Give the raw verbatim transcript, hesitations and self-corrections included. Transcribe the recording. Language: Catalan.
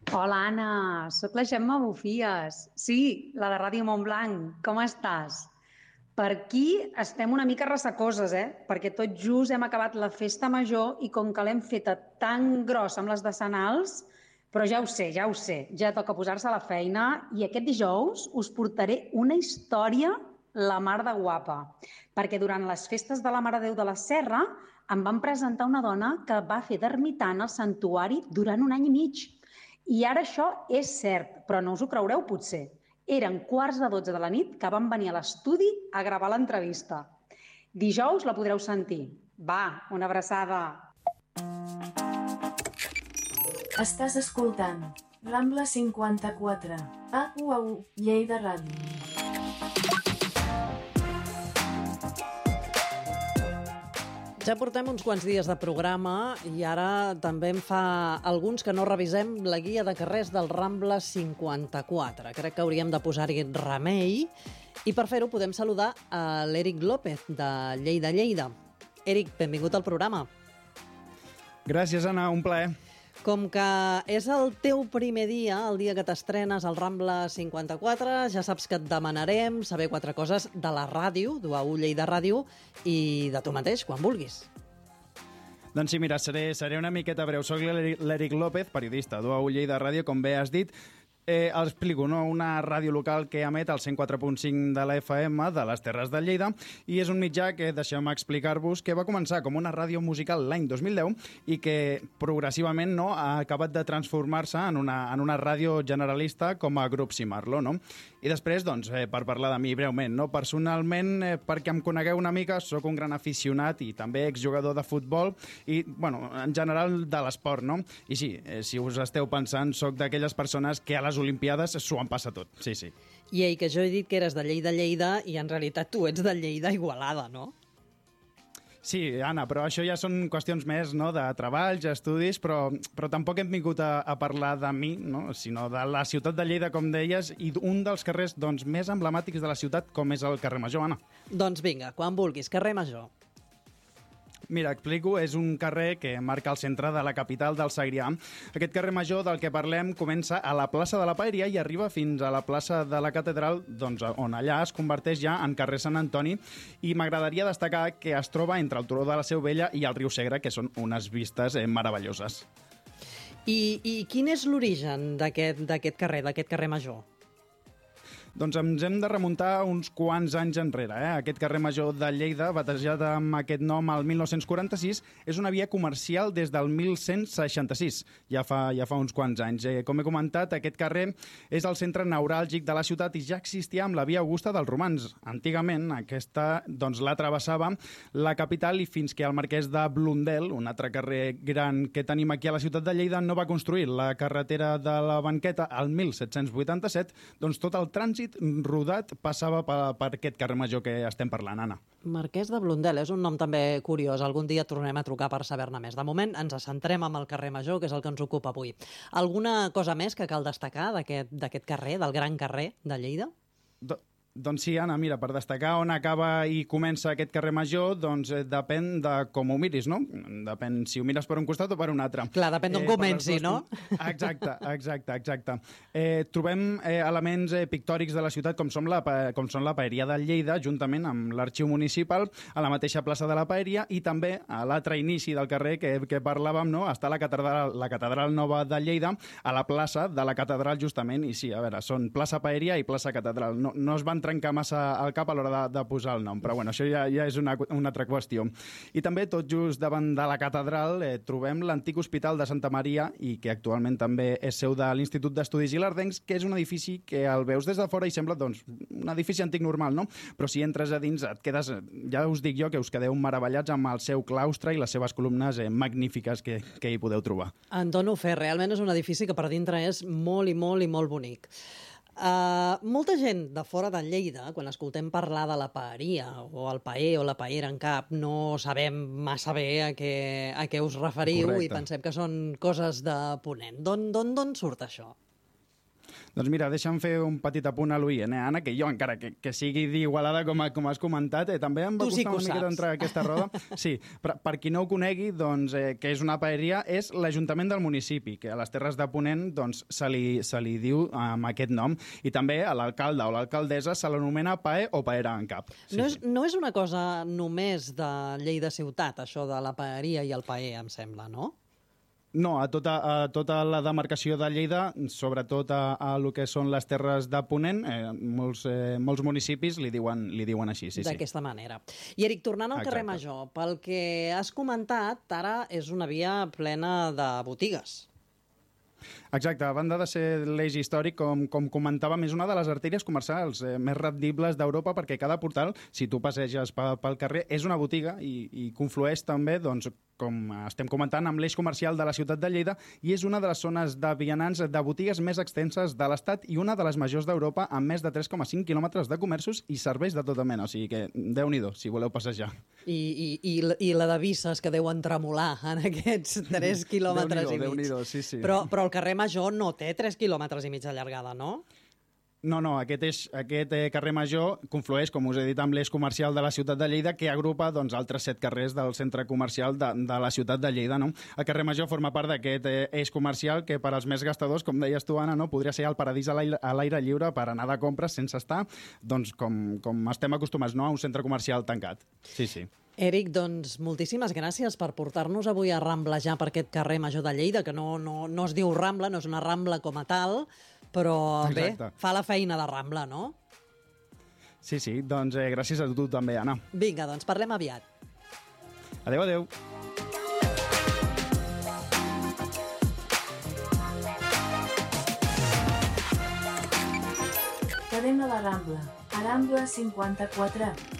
Hola, Anna, sóc la Gemma Bufies. Sí, la de Ràdio Montblanc. Com estàs? Per aquí estem una mica ressecoses, eh? Perquè tot just hem acabat la festa major i com que l'hem feta tan grossa amb les decenals, però ja ho sé, ja ho sé, ja toca posar-se a la feina i aquest dijous us portaré una història la mar de guapa. Perquè durant les festes de la Mare de Déu de la Serra em van presentar una dona que va fer d'ermitant al santuari durant un any i mig. I ara això és cert, però no us ho creureu potser. Eren quarts de dotze de la nit que van venir a l'estudi a gravar l'entrevista. Dijous la podreu sentir. Va, una abraçada. Estàs escoltant Rambla cinquanta-quatre, a U A U, Lleida Ràdio. Ja portem uns quants dies de programa i ara també em fa alguns que no revisem la guia de carrers del Rambla cinquanta-quatre. Crec que hauríem de posar-hi remei i per fer-ho podem saludar a l'Eric López de Lleida Lleida. Eric, benvingut al programa. Gràcies, Anna, un plaer. Com que és el teu primer dia, el dia que t'estrenes al Rambla cinquanta-quatre, ja saps que et demanarem saber quatre coses de la ràdio, d'U A U Lleida Ràdio, i de tu mateix, quan vulguis. Doncs sí, mira, seré, seré una miqueta breu. Soc l'Eric López, periodista d'U A U Lleida Ràdio, com bé has dit. Eh, els explico, no? Una ràdio local que emet al cent quatre punt cinc de la F M de les Terres de Lleida i és un mitjà que, deixeu-me explicar-vos, que va començar com una ràdio musical l'any dos mil deu i que progressivament no, ha acabat de transformar-se en una, en una ràdio generalista com a grup Cimarlo, no? I després, doncs, eh, per parlar de mi breument, no? Personalment, eh, perquè em conegueu una mica, sóc un gran aficionat i també exjugador de futbol i, bueno, en general de l'esport, no? I sí, eh, si us esteu pensant, sóc d'aquelles persones que a les Olimpiades s'ho han passat tot, sí, sí. I ei, que jo he dit que eres de Lleida Lleida i en realitat tu ets de Lleida Igualada, no? Sí, Anna, però això ja són qüestions més, no?, de treballs, estudis, però, però tampoc hem vingut a, a parlar de mi, no?, sinó de la ciutat de Lleida, com deies, i un dels carrers doncs, més emblemàtics de la ciutat, com és el carrer Major, Anna. Doncs vinga, quan vulguis, carrer Major. Mira, explico, és un carrer que marca el centre de la capital del Segrià. Aquest carrer Major del que parlem comença a la plaça de la Paeria i arriba fins a la plaça de la Catedral, doncs, on allà es converteix ja en carrer Sant Antoni, i m'agradaria destacar que es troba entre el Turó de la Seu Vella i el riu Segre, que són unes vistes eh, meravelloses. I, i quin és l'origen d'aquest d'aquest carrer, d'aquest carrer Major? Doncs ens hem de remuntar uns quants anys enrere. Eh? Aquest carrer Major de Lleida, batejat amb aquest nom al mil nou-cents quaranta-sis, és una via comercial des del mil cent seixanta-sis, ja fa, ja fa uns quants anys. Eh, com he comentat, aquest carrer és el centre neuràlgic de la ciutat i ja existia amb la via Augusta dels Romans. Antigament, aquesta doncs, la travessava la capital i fins que el marquès de Blundell, un altre carrer gran que tenim aquí a la ciutat de Lleida, no va construir la carretera de la Banqueta al mil set-cents vuitanta-set, doncs tot el trànsit rodat passava per, per aquest carrer Major que estem parlant, Anna. Marquès de Blundell, és un nom també curiós. Algun dia tornem a trucar per saber-ne més. De moment ens centrem amb el carrer Major, que és el que ens ocupa avui. Alguna cosa més que cal destacar d'aquest carrer, del gran carrer de Lleida? Do Doncs sí, Anna, mira, per destacar on acaba i comença aquest carrer Major, doncs eh, depèn de com ho miris, no? Depèn si ho mires per un costat o per un altre. Clar, depèn d'on eh, comenci, no? Exacte, exacte, exacte. Eh, trobem eh, elements eh, pictòrics de la ciutat com, som la, com són la Paeria de Lleida, juntament amb l'arxiu municipal, a la mateixa plaça de la Paeria, i també a l'altre inici del carrer que, que parlàvem, no? Està la catedral, la catedral nova de Lleida, a la plaça de la catedral, justament, i sí, a veure, són plaça Paeria i plaça catedral. No, no es van trencar massa al cap a l'hora de, de posar el nom, però bueno, això ja, ja és una, una altra qüestió. I també tot just davant de la catedral eh, trobem l'antic Hospital de Santa Maria i que actualment també és seu de l'Institut d'Estudis Ilerdencs, que és un edifici que el veus des de fora i sembla doncs, un edifici antic normal, no? Però si entres a dins et quedes, ja us dic jo, que us quedeu meravellats amb el seu claustre i les seves columnes eh, magnífiques que, que hi podeu trobar. En dono fe, realment és un edifici que per dintre és molt i molt i molt bonic. Uh, molta gent de fora de Lleida, quan escoltem parlar de la paeria o el paer o la paera en cap, no sabem massa bé a què, a què us referiu. Correcte. I pensem que són coses de Ponent. D'on d'on d'on surt això? Doncs mira, deixa'm fer un petit apunt a l'oient, eh, Anna, que jo, encara que, que sigui d'Igualada, com, a, com has comentat, eh, també em va Tu sí costar que ho una miqueta saps. entrar a aquesta roda. Sí, per, per qui no ho conegui, doncs, eh, que és una paeria, és l'Ajuntament del municipi, que a les Terres de Ponent doncs, se, li, se li diu amb aquest nom, i també a l'alcalde o l'alcaldessa se l'anomena pae o paera en cap. Sí, No és, sí. no és una cosa només de Lleida ciutat, això de la paeria i el paer, em sembla, no? No, a tota, a tota la demarcació de Lleida, sobretot a, a lo que són les Terres de Ponent, eh, molts, eh, molts municipis li diuen, li diuen així, sí, sí. D'aquesta manera. I Eric, tornant al carrer Exacte. Major, pel que has comentat, ara és una via plena de botigues. Exacte, a banda de ser l'eix històric, com, com comentàvem, és una de les artèries comercials eh, més rendibles d'Europa, perquè cada portal, si tu passeges pel, pel carrer, és una botiga i, i conflueix també, doncs, com estem comentant, amb l'eix comercial de la ciutat de Lleida, i és una de les zones de vianants de botigues més extenses de l'Estat i una de les majors d'Europa, amb més de tres coma cinc quilòmetres de comerços i serveis de tota mena. O sigui que, déu-n'hi-do, si voleu passejar. I, i, i, I la de visses que deuen tremolar en aquests tres quilòmetres i mig. Déu-n'hi-do, sí, sí. Però, però el carrer Major no té tres quilòmetres i mig de llargada, no? No, no, aquest, és, aquest eh, carrer Major conflueix, com us he dit, amb l'eix comercial de la ciutat de Lleida, que agrupa doncs, altres set carrers del centre comercial de, de la ciutat de Lleida. No? El carrer Major forma part d'aquest eh, eix comercial que per als més gastadors, com deies tu, Anna, no? podria ser el paradís a l'aire, a l'aire lliure per anar de compres sense estar, doncs, com, com estem acostumats, no? a un centre comercial tancat. Sí, sí. Eric, doncs moltíssimes gràcies per portar-nos avui a ramblejar per aquest carrer Major de Lleida, que no, no, no es diu Rambla, no és una Rambla com a tal, però Exacte. bé, fa la feina de Rambla, no? Sí, sí, doncs eh, gràcies a tu també, Anna. Vinga, doncs parlem aviat. Adéu, adéu. Cadena La Rambla, a Rambla cinquanta-quatre.